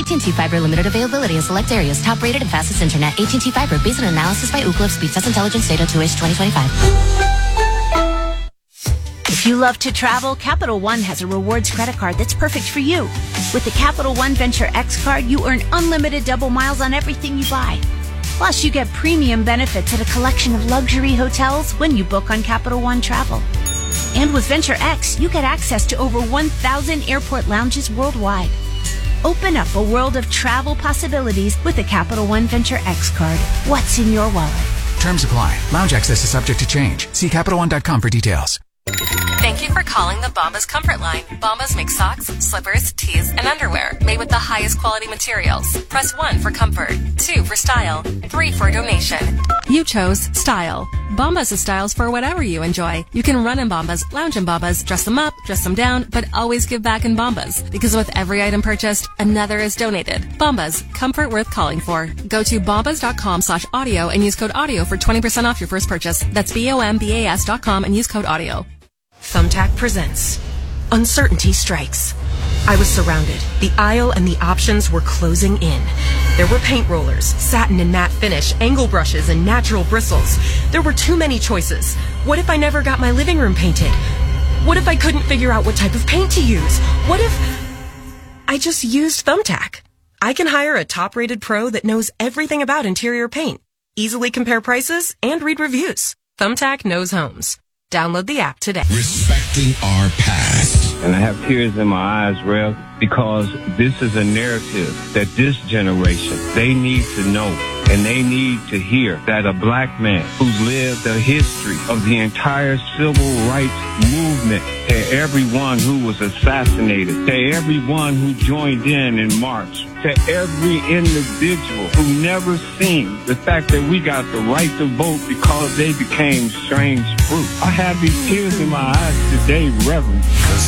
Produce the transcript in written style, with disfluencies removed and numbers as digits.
AT&T Fiber limited availability in select areas. Top rated and fastest internet. AT&T Fiber based on analysis by Ookla of Speed Test Intelligence Data 2H 2025. If you love to travel, Capital One has a rewards credit card that's perfect for you. With the Capital One Venture X card, you earn unlimited double miles on everything you buy. Plus, you get premium benefits at a collection of luxury hotels when you book on Capital One Travel. And with Venture X, you get access to over 1,000 airport lounges worldwide. Open up a world of travel possibilities with the Capital One Venture X card. What's in your wallet? Terms apply. Lounge access is subject to change. See CapitalOne.com for details. Thank you for calling the Bombas Comfort Line. Bombas makes socks, slippers, tees, and underwear made with the highest quality materials. Press 1 for comfort, 2 for style, 3 for donation. You chose style. Bombas is styles for whatever you enjoy. You can run in Bombas, lounge in Bombas, dress them up, dress them down, but always give back in Bombas. Because with every item purchased, another is donated. Bombas, comfort worth calling for. Go to bombas.com/audio and use code audio for 20% off your first purchase. That's BOMBAS.com and use code audio. Thumbtack presents Uncertainty Strikes. I was surrounded. The aisle and the options were closing in. There were paint rollers, satin and matte finish, angle brushes, and natural bristles. There were too many choices. What if I never got my living room painted? What if I couldn't figure out what type of paint to use? What if I just used Thumbtack? I can hire a top-rated pro that knows everything about interior paint, easily compare prices, and read reviews. Thumbtack knows homes. Download the app today. Respecting our past. And I have tears in my eyes, Rev, because this is a narrative that this generation, they need to know. And they need to hear that a black man who's lived a history of the entire civil rights movement, to everyone who was assassinated, to everyone who joined in March, to every individual who never seen the fact that we got the right to vote because they became strange fruit. I have these tears in my eyes today, Reverend.